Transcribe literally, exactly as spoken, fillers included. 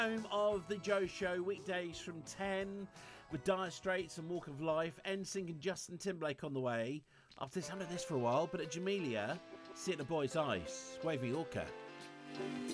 Home of the Joe Show, weekdays from ten, with Dire Straits and Walk of Life. N Sync and Justin Timberlake on the way. After this, I haven't had this for a while, but at Jamelia, See It in a Boy's Eyes, Wavy Orca.